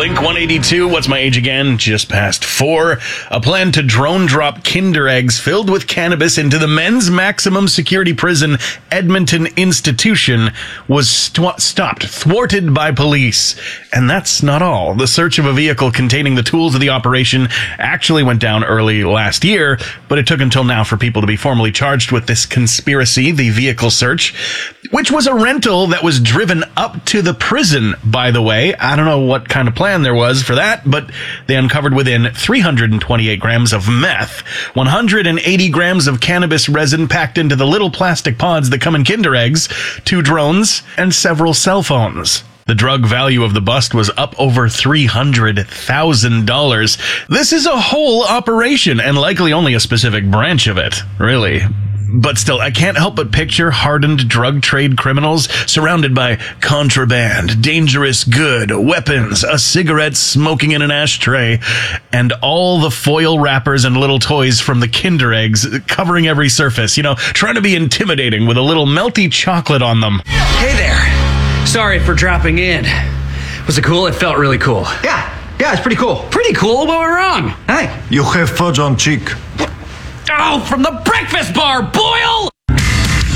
Blink 182, what's my age again? Just past 4. A plan to drone drop Kinder eggs filled with cannabis into the men's maximum security prison Edmonton institution was stopped, thwarted by police. And that's not all. The search of a vehicle containing the tools of the operation actually went down early last year, but it took until now for people to be formally charged with this conspiracy, the vehicle search, which was a rental that was driven up to the prison, by the way. I don't know what kind of plan there was for that, but they uncovered within 328 grams of meth, 180 grams of cannabis resin packed into the little plastic pods that come in Kinder eggs, 2 drones, and several cell phones. The drug value of the bust was up over $300,000. This is a whole operation, and likely only a specific branch of it, really. But still, I can't help but picture hardened drug trade criminals surrounded by contraband, dangerous good, weapons, a cigarette smoking in an ashtray, and all the foil wrappers and little toys from the Kinder eggs covering every surface, trying to be intimidating with a little melty chocolate on them. Hey there. Sorry for dropping in. Was it cool? It felt really cool. Yeah, it's pretty cool. Pretty cool? What went wrong? Hey. You have fudge on cheek. Oh, from the breakfast bar, Boyle!